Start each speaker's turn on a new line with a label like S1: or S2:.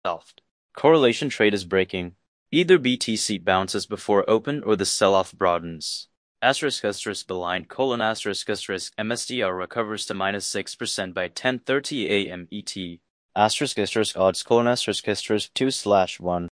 S1: Soft. Correlation trade is breaking. Either BTC bounces before open or the sell-off broadens. Beline : MSDR recovers to -6% by 10:30 a.m. ET. Odds : 2/1.